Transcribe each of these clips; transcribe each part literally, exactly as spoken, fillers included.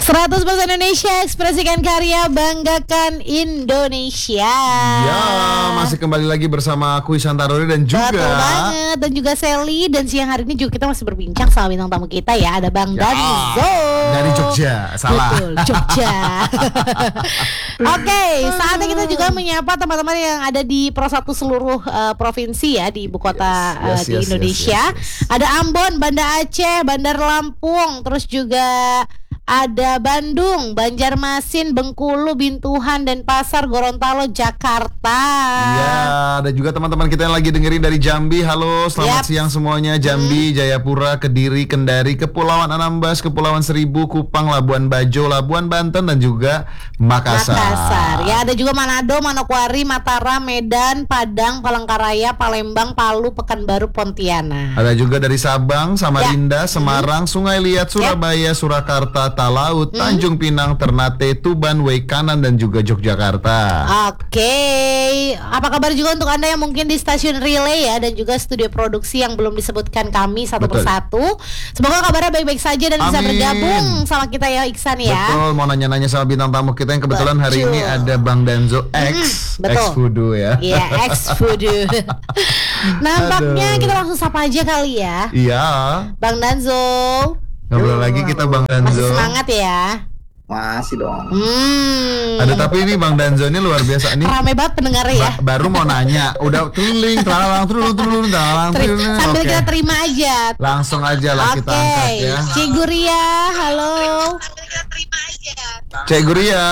seratus persen Indonesia, ekspresikan karya, banggakan Indonesia. Ya, masih kembali lagi bersama aku Ihsan Taruri dan juga Betul banget, dan juga Sally. Dan siang hari ini juga kita masih berbincang sama bintang tamu kita ya. Ada Bang ya, Danzo dari Jogja, salah. Betul, Jogja. Oke, okay, saatnya kita juga menyapa teman-teman yang ada di Pro satu seluruh uh, provinsi ya, di ibu kota yes, yes, uh, di yes, Indonesia. yes, yes, yes. Ada Ambon, Banda Aceh, Bandar Lampung, terus juga ada Bandung, Banjarmasin, Bengkulu, Bintuhan, Denpasar, Gorontalo, Jakarta. Iya, ada juga teman-teman kita yang lagi dengerin dari Jambi. Halo, selamat Yap. siang semuanya. Jambi, hmm. Jayapura, Kediri, Kendari, Kepulauan Anambas, Kepulauan Seribu, Kupang, Labuan Bajo, Labuan Banten, dan juga Makassar. Makassar. Ya, ada juga Manado, Manokwari, Mataram, Medan, Padang, Palangkaraya, Palembang, Palu, Pekanbaru, Pontianak. Ada juga dari Sabang, Samarinda, ya. Semarang, hmm. Sungai Liat, Surabaya, ya. Surakarta, Talaut, hmm. Tanjung Pinang, Ternate, Tuban, Waikanan, dan juga Yogyakarta. Oke, apa kabar juga untuk Anda yang mungkin di stasiun Relay ya, dan juga studio produksi yang belum disebutkan kami satu Betul. persatu. Semoga kabarnya baik-baik saja dan Amin. bisa bergabung sama kita ya, Iksan ya. Betul, mau nanya-nanya sama bintang tamu kita yang kebetulan Betul. hari ini ada Bang Danzo X, hmm, X Voodoo ya. Iya, X Voodoo. Nampaknya Aduh. kita langsung sapa aja kali ya. Iya. Bang Danzo. Ngobrol lagi kita Bang Danzo. Masih semangat ya? Masih dong. Hmm. Ada tapi ini Bang Danzo ini luar biasa nih. Rame banget pendengarnya ya. Ba- baru mau nanya, udah tuling, telalang, tulung, tulung, telalang, tulung. Sambil okay. kita terima aja. Langsung aja lah okay. kita angkat ya. Cik Guria, halo. Cik Guria.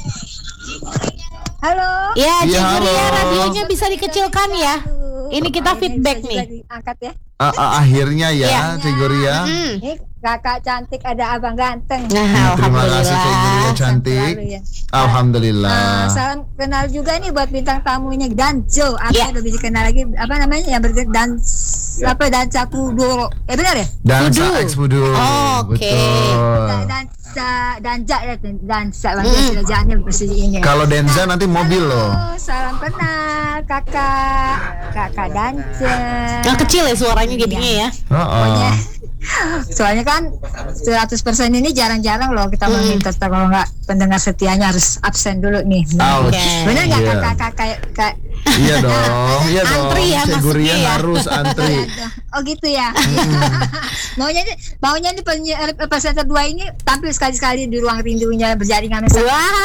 Halo. Ya, Cik ya, Guria, radionya bisa dikecilkan ya. Ini kita feedback bisa, nih. bisa diangkat ya. Uh, uh, akhirnya ya, ya. Cik Guria. Hmm. Ini kakak cantik, ada abang ganteng. Nah, Terima kasih Cik Guria cantik. Ya. Alhamdulillah. Nah, salam kenal juga nih buat bintang tamunya Danzo. Apa ya. lebih dikenal lagi apa namanya yang bergerak dan ya. apa Dansa Kuduro. Eh benar ya? Dansa X Voodoo. Oh, oke. Okay. Betul. Dansa Danja ya, Dansa bangsa jalannya bersih ini. Kalau Denza nanti mobil loh. Salam kenal kakak. Kakak Danza. Yang kecil ya suaranya jadinya ya. Heeh. Soalnya kan seratus persen ini jarang-jarang loh kita hmm. meminta, kalau nggak pendengar setianya harus absen dulu nih. Okay. Bener nggak yeah. kakak kayak kayak Iya dong, iya dong. Antri ya, Cik Guria ya. harus antri. Oh gitu ya. maunya nih, maunya nih presenter dua ini tampil sekali-sekali di ruang rindunya berjaringan. Wow,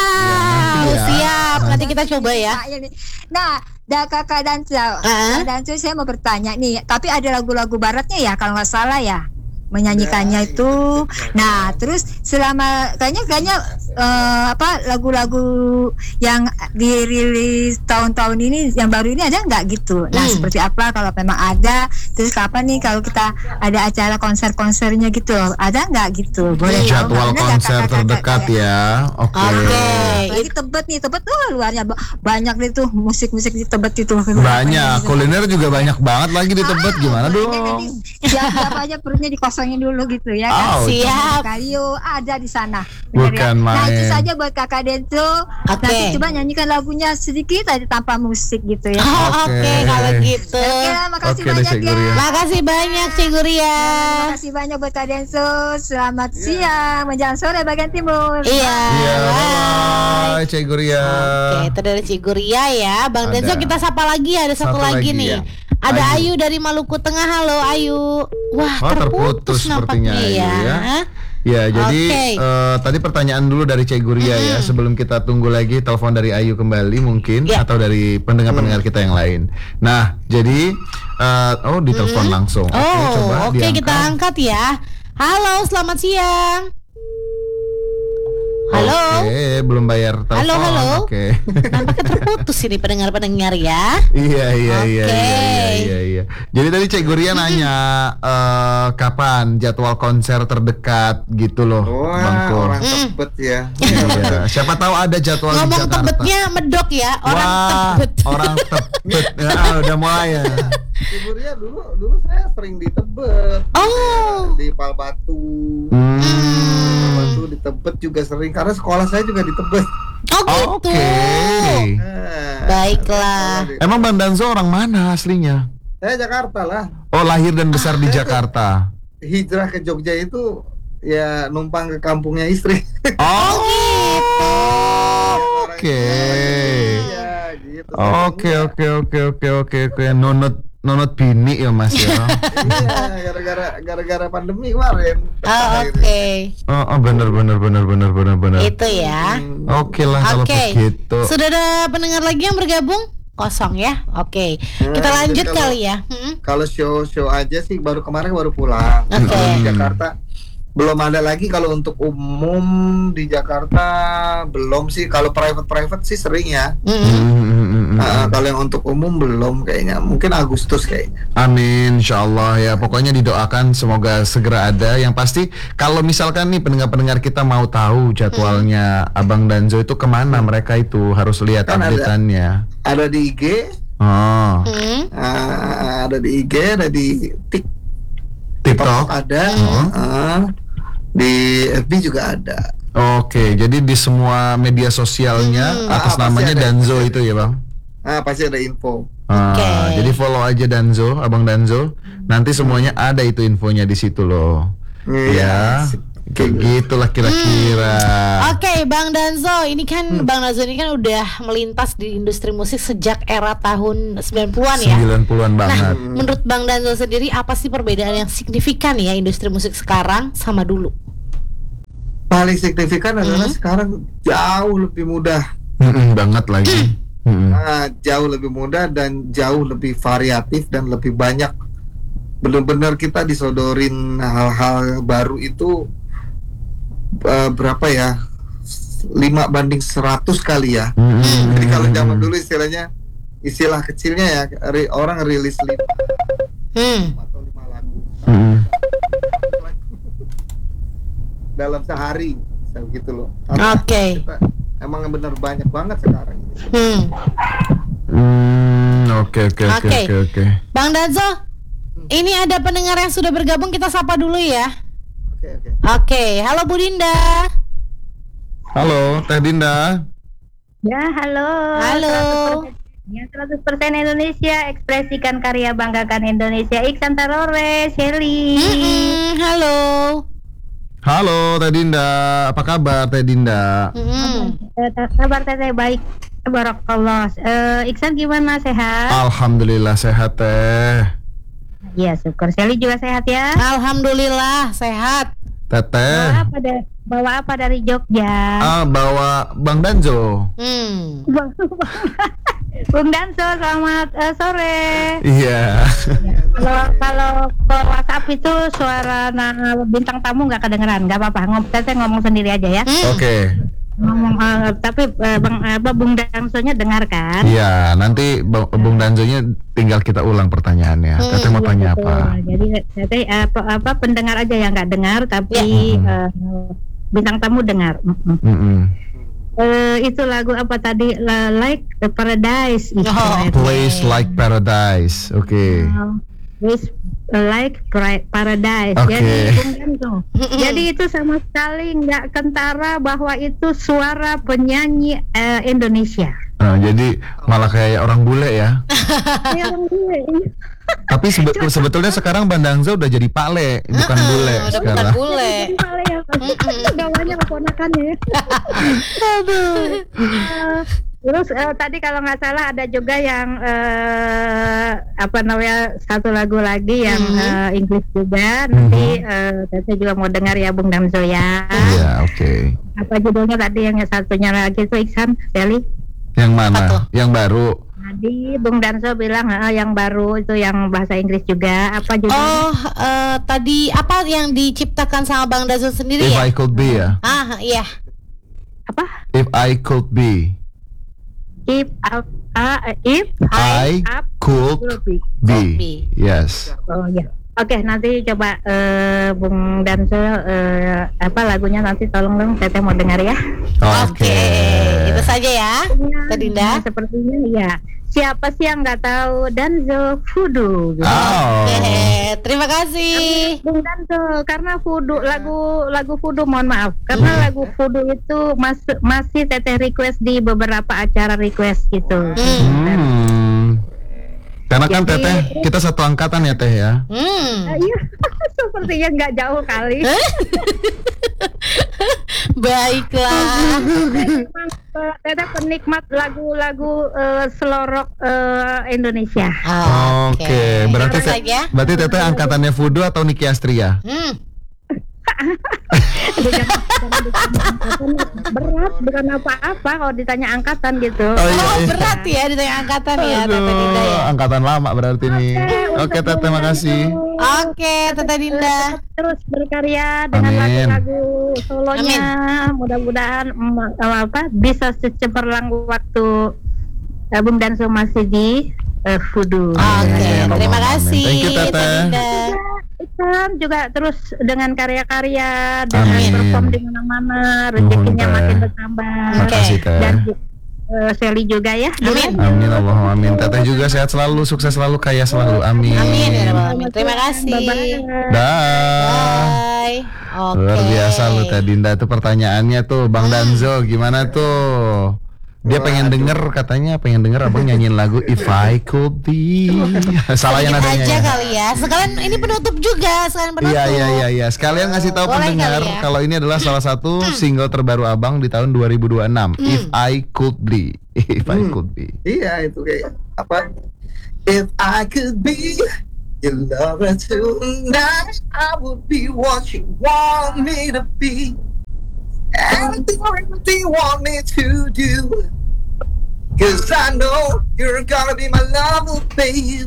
ya, siap. Nanti kita coba ya. Nah, dah kakak Danza, uh-huh. Danza saya mau bertanya nih. Tapi ada lagu-lagu baratnya ya kalau nggak salah ya. Menyanyikannya itu, nah terus selama kayaknya kayaknya uh, apa lagu-lagu yang dirilis tahun-tahun ini yang baru ini ada nggak gitu? Nah hmm. seperti apa kalau memang ada? Terus kapan nih kalau kita ada acara konser-konsernya gitu? Ada nggak gitu? Boleh jadwal tahu, konser gak, terdekat kakak, ya? Oke. Okay. Okay. Ini Tebet nih, Tebet tuh luarnya banyak nih tuh musik-musik di Tebet itu. Banyak, kuliner juga banyak banget lagi di Tebet. Gimana ah, dong? Siapa aja perutnya dikosongin dulu gitu ya kan? Oh, siap. Kalio ada di sana. Bukan ya? main. Nah itu saja buat kakak Denzo. Okay. Nanti coba nyanyikan lagunya sedikit aja tanpa musik gitu ya. Oh, Oke okay. okay, kalau gitu. Oke lah, makasih okay, banyak ya. Makasih banyak Cik Guria. Makasih banyak buat Kak Denzo. Selamat yeah. siang menjelang sore bagian timur. Iya. Iya. Bye, Cik Guria. Oke, itu dari Cik Guria ya. Bang Denzo kita sapa lagi, ada satu, satu lagi, lagi nih. Ya. Ada Ayu. Ayu dari Maluku Tengah. Halo Ayu. Wah, oh, terputus, terputus sepertinya ya. ya. Ya, jadi okay. uh, tadi pertanyaan dulu dari Cik Guria mm-hmm. ya. Sebelum kita tunggu lagi telepon dari Ayu kembali mungkin yeah. atau dari pendengar-pendengar mm. kita yang lain. Nah, jadi uh, oh ditelepon mm-hmm. langsung. Oke, okay, oh, coba Oke, okay, kita angkat ya. Halo, selamat siang. Halo. Oke, okay, belum bayar telepon. Halo, halo. Oke. Okay. Nampaknya terputus ini pendengar-pendengar ya. Iya, iya, okay. iya, iya, iya, iya. Jadi tadi Cik Guria nanya uh, kapan jadwal konser terdekat gitu loh, Wah, Bang Pur. orang Tebet ya. Iya. Siapa tahu ada jadwal ngomong di Jakarta. Tebetnya medok ya, orang Wah, Tebet. Orang Tebet. Ya, udah mulai ya. Cik Guria dulu dulu saya sering di Tebet. Oh. Di Palbatu. Hmm. Palbatu di Tebet juga sering karena sekolah saya juga di Tebet. Oh gitu. Oke. Okay. Nah, baiklah. Emang Bang Danzo orang mana aslinya? Saya Jakarta lah. Oh, lahir dan besar di Jakarta. Hijrah ke Jogja itu ya numpang ke kampungnya istri. Oh, gitu. Oke. Iya, gitu. Oke, oke, oke, oke, oke, oke. Nonot nonot bini ya Mas ya. Iya, gara-gara gara-gara pandemi kemarin. Oh, oke. Oh, oh, benar benar benar benar benar benar. Itu ya. Oke lah kalau Oke. begitu. Sudah ada pendengar lagi yang bergabung? Kosong ya. Oke. Nah, Kita jadi lanjut kalau- kali ya. Hmm? Kalau show-show aja sih baru kemarin baru pulang. Oke. Kalau di Jakarta belum ada lagi. Kalau untuk umum di Jakarta belum sih. Kalau private-private sih sering ya. Hmm. Mm, mm, mm, mm. Nah, kalau yang untuk umum belum kayaknya. Mungkin Agustus kayaknya. Amin, insyaallah ya. Pokoknya didoakan semoga segera ada. Yang pasti kalau misalkan nih pendengar-pendengar kita mau tahu jadwalnya Abang Danzo itu kemana, mereka itu harus lihat Kan ada. update-annya. Ada di I G, Oh, Hmm. ah, ada di I G, ada di Tik TikTok. ada, Hmm. ah, di F B juga ada. Oke, jadi di semua media sosialnya Hmm. atas Ah, pasti namanya ada. Danzo itu ya, Bang. Ah, pasti ada info. Ah, Oke. Jadi follow aja Danzo, Abang Danzo. Nanti semuanya ada itu infonya di situ loh. Ya, kayak gitulah kira-kira. Oke, Bang Danzo, ini kan Bang Danzo ini kan udah melintas di industri musik sejak era tahun sembilan puluhan ya. sembilan puluhan banget. Menurut Bang Danzo sendiri apa sih perbedaan yang signifikan ya industri musik sekarang sama dulu? Paling signifikan adalah Hmm. sekarang jauh lebih mudah. Mm-mm, banget lagi. Mm-mm. Ah, jauh lebih mudah dan jauh lebih variatif dan lebih banyak. Benar-benar kita disodorin hal-hal baru itu eh, berapa ya? lima banding seratus kali ya. Mm-mm. Jadi kalau zaman dulu istilahnya istilah kecilnya ya ri- orang rilis lima Hmm. atau lima lagu Mm-mm. dalam sehari bisa begitu loh. Oke. Kita emang benar banyak banget sekarang ini. Hmm. Hmm, oke oke oke Oke. oke oke. Bang Danzo, ini ada pendengar yang sudah bergabung, kita sapa dulu ya. Oke oke. Oke, halo Bu Dinda. Halo, Teh Dinda. Ya, halo. Halo. seratus persen Ya, seratus persen Indonesia, ekspresikan karya, banggakan Indonesia. Iksan Tarore, Shelly. Mm-mm, halo. Halo Teh Dinda, apa kabar Teh Dinda? Mm-mm. Eh, kabar teteh baik. Barakallah. Eh, Iksan gimana, sehat? Alhamdulillah sehat Teh. Iya, syukur. Shelly juga sehat ya. Alhamdulillah sehat. Bawa Teteh. apa, da- bawa apa dari Jogja? Ah, bawa Bang Danzo. Hmm. Bung Danso, selamat eh, sore. Iya. Kalau kalau ke WhatsApp itu suara na- bintang tamu nggak kedengeran, nggak apa-apa. Ngom teteh ngomong sendiri aja ya. Hmm. Oke. Ngomong eh, tapi eh, Bang apa Bung Dansonya dengar kan? Iya, nanti Bang- Bung Danzonya tinggal kita ulang pertanyaannya. Hmm, Teteh mau Iya, tanya betul. apa? Jadi teteh apa, apa pendengar aja yang nggak dengar tapi Ya. eh, bintang tamu dengar. Mm-mm. Mm-mm. Eh, itu lagu apa tadi? La- Like the Paradise. Itu, Oh, eh. Place like paradise. Oke. Oh, Place like Pra- Paradise. Oke. Jadi Bung Danso. Jadi itu sama sekali nggak kentara bahwa itu suara penyanyi eh, Indonesia. Nah, jadi malah kayak orang bule ya. Ya, orang bule. Tapi sebe- sebetulnya sekarang Bang Danzo udah jadi Pak Le, bukan bule Udah bukan sekarang. bule. Jadi bule ya, gawanya keponakannya ya. Eh, Terus eh, tadi kalau nggak salah ada juga yang eh, apa namanya satu lagu lagi yang Mhm. eh, Inggris juga. Nanti eh, Teteh juga mau dengar ya Bung Damso ya. Iya, oke. Apa judulnya tadi yang satunya lagi itu Iksan Shelly? Yang Apa tuh? mana? Yang baru. Tadi Bung Danso bilang eh, yang baru itu yang bahasa Inggris juga. Apa judulnya? Oh, eh, tadi apa yang diciptakan sama Bang Danzo sendiri If ya? I could be ya. Ah, iya. Apa? If I could be. If up, uh, if I up could will be. be. be. Yes. Oh ya. Oke, nanti coba eh, Bung Danso eh, apa lagunya nanti tolong dong Teteh mau dengar ya. Oke. Itu saja ya. Teh Dinda. Nah, sepertinya ya. Siapa sih yang nggak tahu Danzo Voodoo? Gitu. Oh. Oke, terima kasih. Bung Danzo, karena Voodoo lagu lagu Voodoo mohon maaf karena lagu Voodoo itu mas- masih Teteh request di beberapa acara request gitu. Hmm. Hmm. Karena kan Jadi- Teteh kita satu angkatan ya Teh ya. Hmm. Ah, iya, sepertinya nggak jauh kali. Baiklah. Memang uh, Teteh penikmat lagu-lagu uh, slow rock uh, Indonesia. Oh, Oke, okay. berarti Terus aja. berarti Teteh angkatannya Fudu atau Niki Astria? Hmm. Aduh, jangan, jangan ditanya angkatan, berat bukan apa-apa kalau ditanya angkatan gitu. Oh, iya, Oh, iya. berat ya ditanya angkatan ya, Tete Dinda ya. Angkatan lama berarti nih. Oke, Teteh makasih. Oke, Tete Dinda. Terus berkarya dengan Amin. lagu-lagu solonya. Mudah-mudahan mm, apa bisa secemerlang waktu uh, Bung Danso masih di uh, Fudu. Oke, Amin. terima Amin. kasih Thank you, Tete. Tete Dinda. Islam juga terus dengan karya-karya, dengan Amin. perform di mana-mana, rezekinya Nuhun, Teh. makin bertambah. Makasih, Teh. Dan uh, Sally juga ya. Amin. Amin Allahumma amin. Teteh juga sehat selalu, sukses selalu, kaya selalu. Amin. Amin ya rabbal alamin. Terima kasih. Bye-bye. Dah. Bye. Oke. Luar biasa lu Teh Dinda tuh pertanyaannya tuh Bang Danzo gimana tuh? Dia pengen denger katanya pengen denger abang nyanyiin lagu If I Could Be. Salah yang Sedikit nadanya. aja ya. kali ya. Sekalian ini penutup juga, sekalian penutup. Iya iya iya iya. Sekalian ngasih tahu Boleh pendengar kali ya. kalau ini adalah salah satu single terbaru abang di tahun dua ribu dua puluh enam. If I Could Be. If I Hmm. Could Be. Iya itu kayak apa? If I could be your lover tonight, I would be what you want me to be. Anything or anything you want me to do. Cause I know you're gonna be my lover, baby.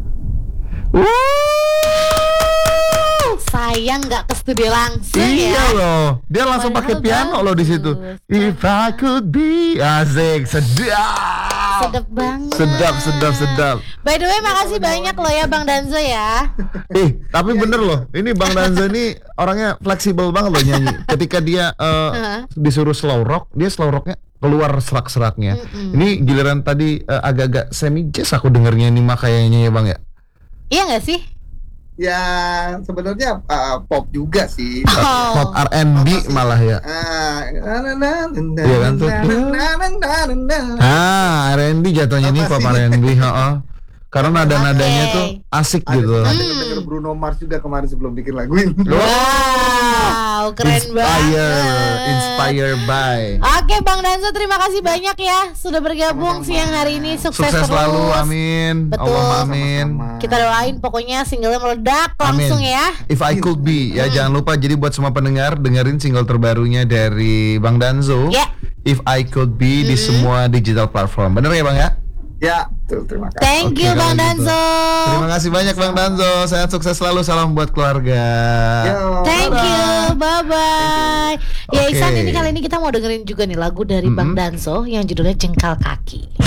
Sayang nggak ke studio langsung Iya ya. loh, dia langsung pakai Padahal piano loh di situ. bagus. If I could be, asik, sedap, Sedap banget. sedap, sedap, sedap. By the way, makasih banyak loh ya Bang Danzo ya. Ih, tapi bener loh, ini Bang Danzo ini orangnya fleksibel banget loh nyanyi. Ketika dia uh, Heeh. disuruh slow rock, dia slow rocknya keluar serak-seraknya. Mm-mm. Ini giliran tadi uh, agak-agak semi jazz aku dengernya ini mah kayaknya ya Bang ya. Iya nggak sih? Ya sebenarnya uh, pop juga sih. Oh. Pop R and B malah ya. Ah, na na na na na Iya kan tuh? na na na na na. Ah, R and B jatuhnya nih Apa pop sih? R and B, heeh. Karena nada-nadanya Oke. tuh asik Ada gitu. ada denger Bruno Mars juga kemarin sebelum bikin lagu ini. Wow, keren Inspire, banget. inspire by. Oke Bang Danzo, terima kasih banyak ya sudah bergabung siang hari ini. Sukses, Sukses terus. selalu, amin. Betul. Allahumma amin. Sama-sama. Kita doain pokoknya singlenya meledak Amin. langsung ya. If I Could Be ya, jangan lupa jadi buat semua pendengar dengerin single terbarunya dari Bang Danzo. Ya. If I Could Be di semua digital platform. Bener ya Bang ya? Ya, betul, terima kasih. Thank Oke, you kalau Bang gitu. Danzo. Terima kasih banyak Bang Danzo. Sehat sukses selalu. Salam buat keluarga. Yo, Thank bye-bye. you, bye bye. Ya Oke. Ihsan, ini kali ini kita mau dengerin juga nih lagu dari Bang Mm-mm. Danzo yang judulnya Jengkal Kaki.